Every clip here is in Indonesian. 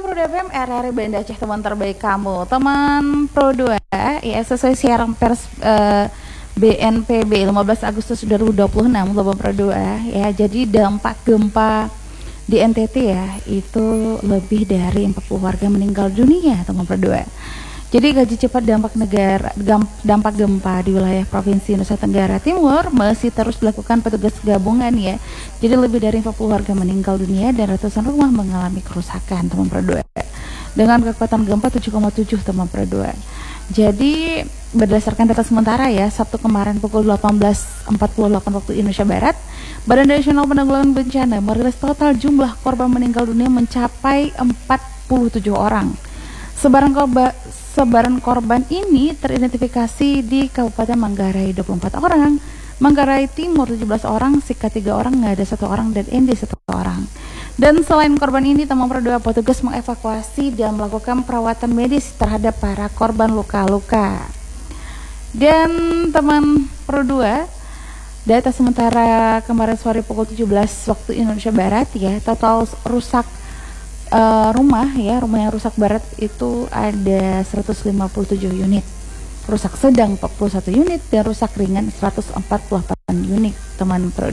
Pro FM RRI Banda Aceh, teman terbaik kamu. Teman Pro 2 ya, sesuai siaran pers BNPB 15 Agustus 2026 Teman Pro 2 ya. Jadi dampak gempa di NTT ya itu lebih dari 40 warga meninggal dunia, teman Pro 2. Jadi gaji cepat dampak gempa di wilayah Provinsi Nusa Tenggara Timur masih terus dilakukan petugas gabungan ya. Jadi lebih dari 40 warga meninggal dunia dan ratusan rumah mengalami kerusakan, teman Pro 2. Dengan kekuatan gempa 7,7, teman Pro 2. Jadi berdasarkan data sementara ya, Sabtu kemarin pukul 18.48 waktu Indonesia Barat, Badan Nasional Penanggulangan Bencana merilis total jumlah korban meninggal dunia mencapai 47 orang. Sebaran korban ini teridentifikasi di Kabupaten Manggarai 24 orang, Manggarai Timur 17 orang, Sika 3 orang, Ngada 1 orang, dan Endi 1 orang. Dan selain korban ini, teman Pro 2, petugas mengevakuasi dan melakukan perawatan medis terhadap para korban luka-luka. Dan teman Pro 2, data sementara kemarin sore pukul 17 waktu Indonesia Barat ya, total rusak rumah yang rusak berat itu ada 157 unit, rusak sedang 41 unit, dan rusak ringan 148 unit, teman Pro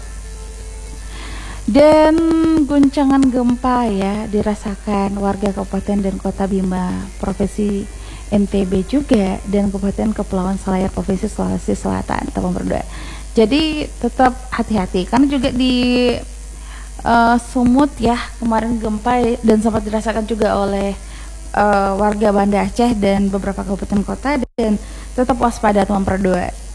2. Dan guncangan gempa ya dirasakan warga Kabupaten dan Kota Bima Provinsi NTB juga, dan Kabupaten Kepulauan Selayar Provinsi Sulawesi Selatan, teman Pro 2. Jadi tetap hati-hati karena juga di Sumut ya kemarin gempa dan sempat dirasakan juga oleh warga Banda Aceh dan beberapa kabupaten kota, dan tetap waspada, teman Pro 2.